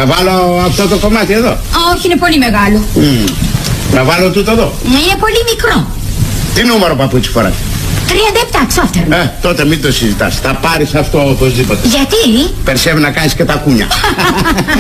Να βάλω αυτό το κομμάτι εδώ? Όχι, είναι πολύ μεγάλο. Να βάλω τούτο εδώ? Είναι πολύ μικρό. Τι νούμερο παπούτσι φοράς? 37 ξόφτερο. Τότε μην το συζητάς. Θα πάρεις αυτό οπωσδήποτε. Γιατί? Περισσεύει να κάνεις και τα κούνια.